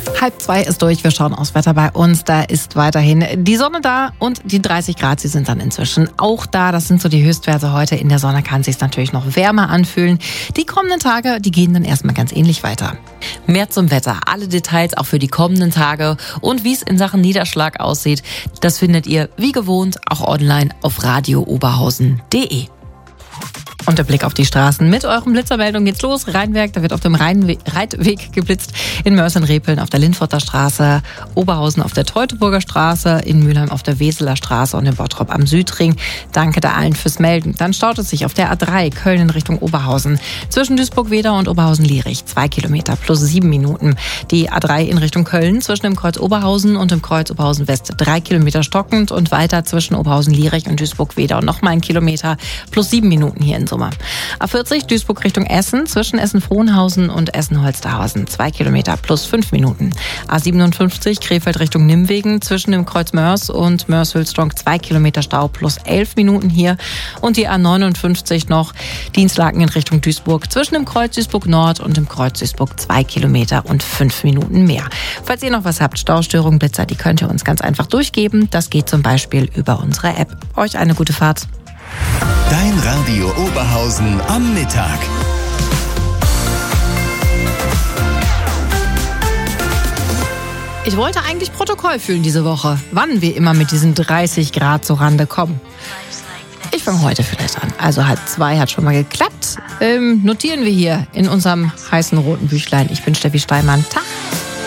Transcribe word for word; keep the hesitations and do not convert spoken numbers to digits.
Halb zwei ist durch, wir schauen aufs Wetter bei uns. Da ist weiterhin die Sonne da und die dreißig Grad, sie sind dann inzwischen auch da. Das sind so die Höchstwerte heute. In der Sonne kann es sich natürlich noch wärmer anfühlen. Die kommenden Tage, die gehen dann erstmal ganz ähnlich weiter. Mehr zum Wetter, alle Details auch für die kommenden Tage und wie es in Sachen Niederschlag aussieht, das findet ihr wie gewohnt auch online auf radio oberhausen punkt de. Und der Blick auf die Straßen. Mit euren Blitzermeldungen geht's los. Rheinwerk, da wird auf dem Rheinwe- Reitweg geblitzt. In Mörs-en-Repeln auf der Lindforter Straße. Oberhausen auf der Teutoburger Straße. In Mülheim auf der Weseler Straße und in Bottrop am Südring. Danke da allen fürs Melden. Dann staut es sich auf der A drei Köln in Richtung Oberhausen. Zwischen Duisburg-Wedau und Oberhausen-Lierich. Zwei Kilometer plus sieben Minuten. Die A drei in Richtung Köln zwischen dem Kreuz Oberhausen und dem Kreuz Oberhausen-West. Drei Kilometer stockend und weiter zwischen Oberhausen-Lierich und Duisburg-Wedau. Nochmal ein Kilometer plus sieben Minuten hier in Summe. A vierzig Duisburg Richtung Essen zwischen Essen-Frohnhausen und Essen-Holsterhausen. Zwei Kilometer plus fünf Minuten. A siebenundfünfzig Krefeld Richtung Nimwegen zwischen dem Kreuz Mörs und Mörs-Hülsdonk. Zwei Kilometer Stau plus elf Minuten hier. Und die A neunundfünfzig noch Dienstlaken in Richtung Duisburg zwischen dem Kreuz Duisburg Nord und dem Kreuz Duisburg. Zwei Kilometer und fünf Minuten mehr. Falls ihr noch was habt, Staustörungen, Blitzer, die könnt ihr uns ganz einfach durchgeben. Das geht zum Beispiel über unsere App. Euch eine gute Fahrt. Dein Radio Oberhausen am Mittag. Ich wollte eigentlich Protokoll fühlen diese Woche, wann wir immer mit diesen dreißig Grad zur Rande kommen. Ich fange heute vielleicht an. Also halb zwei hat schon mal geklappt. Ähm, notieren wir hier in unserem heißen roten Büchlein. Ich bin Steffi Steinmann. Tag.